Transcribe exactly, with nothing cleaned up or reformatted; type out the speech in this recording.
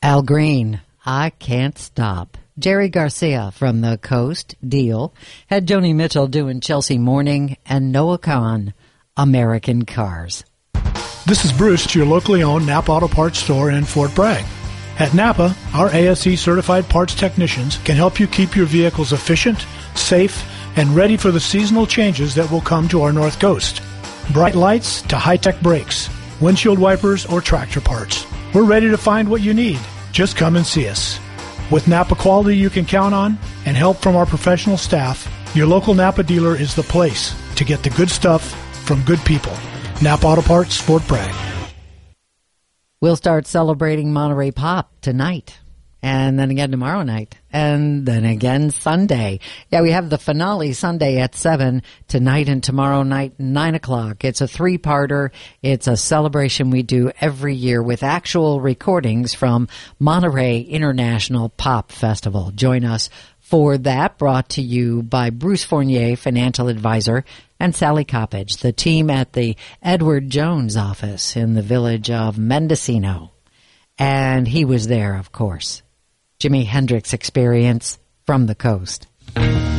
Al Green, I Can't Stop. Jerry Garcia from the Coast, Deal. Had Joni Mitchell doing Chelsea Morning, and Noah Kahan, American Cars. This is Bruce, your locally owned Napa Auto Parts store in Fort Bragg. At Napa, our A S E certified parts technicians can help you keep your vehicles efficient, safe, and ready for the seasonal changes that will come to our North Coast. Bright lights to high-tech brakes, windshield wipers, or tractor parts. We're ready to find what you need. Just come and see us. With Napa quality you can count on and help from our professional staff, your local Napa dealer is the place to get the good stuff from good people. Napa Auto Parts, Fort Bragg. We'll start celebrating Monterey Pop tonight, and then again tomorrow night, and then again Sunday. Yeah, we have the finale Sunday at seven, tonight and tomorrow night, nine o'clock. It's a three-parter. It's a celebration we do every year with actual recordings from Monterey International Pop Festival. Join us for that, brought to you by Bruce Fournier, financial advisor, and Sally Coppage, the team at the Edward Jones office in the village of Mendocino. And he was there, of course. Jimi Hendrix Experience from the Coast.